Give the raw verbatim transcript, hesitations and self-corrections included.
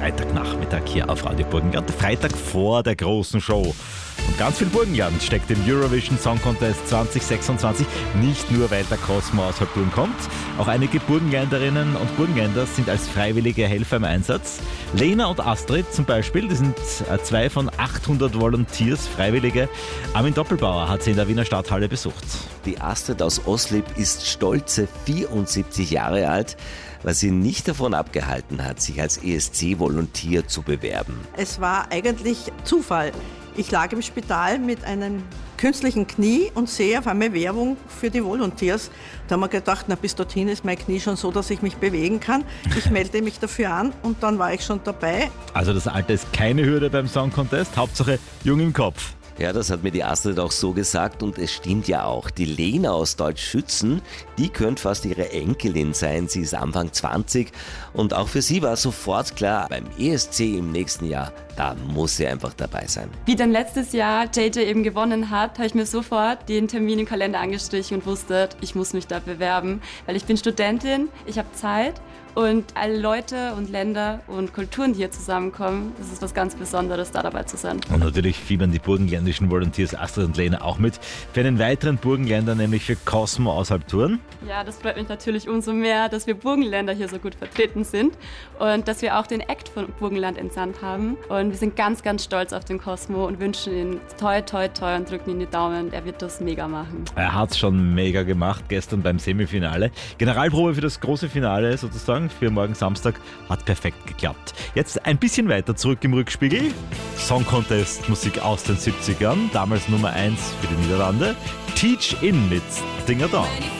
Freitagnachmittag hier auf Radio Burgenland. Freitag vor der großen Show. Und ganz viel Burgenland steckt im Eurovision Song Contest zwanzig sechsundzwanzig. Nicht nur, weil der Cosmo aus Halbturn kommt. Auch einige Burgenländerinnen und Burgenländer sind als freiwillige Helfer im Einsatz. Lena und Astrid zum Beispiel, die sind zwei von achthundert Volunteers, Freiwillige. Armin Doppelbauer hat sie in der Wiener Stadthalle besucht. Die Astrid aus Oslip ist stolze vierundsiebzig Jahre alt, was sie nicht davon abgehalten hat, sich als E S C-Volontier zu bewerben. Es war eigentlich Zufall. Ich lag im Spital mit einem künstlichen Knie und sehe auf einmal Werbung für die Volunteers. Da haben wir gedacht, na, bis dorthin ist mein Knie schon so, dass ich mich bewegen kann. Ich melde mich dafür an und dann war ich schon dabei. Also das Alter ist keine Hürde beim Song Contest, Hauptsache jung im Kopf. Ja, das hat mir die Astrid auch so gesagt und es stimmt ja auch. Die Lena aus Deutsch-Schützen, die könnte fast ihre Enkelin sein. Sie ist Anfang zwanzig und auch für sie war sofort klar, beim E S C im nächsten Jahr, da muss sie einfach dabei sein. Wie dann letztes Jahr J J eben gewonnen hat, habe ich mir sofort den Termin im Kalender angestrichen und wusste, ich muss mich da bewerben, weil ich bin Studentin, ich habe Zeit. Und alle Leute und Länder und Kulturen, die hier zusammenkommen, das ist was ganz Besonderes, da dabei zu sein. Und natürlich fiebern die burgenländischen Volunteers Astrid und Lena auch mit. Für einen weiteren Burgenländer, nämlich für Cosmo aus Halbturn. Ja, das freut mich natürlich umso mehr, dass wir Burgenländer hier so gut vertreten sind und dass wir auch den Act von Burgenland entsandt haben. Und wir sind ganz, ganz stolz auf den Cosmo und wünschen ihm toi, toi, toi und drücken ihm die Daumen. Er wird das mega machen. Er hat es schon mega gemacht, gestern beim Semifinale. Generalprobe für das große Finale sozusagen. Für morgen Samstag hat perfekt geklappt. Jetzt ein bisschen weiter zurück im Rückspiegel. Song Contest Musik aus den siebzigern, damals Nummer eins für die Niederlande. Teach In mit Ding a Dong.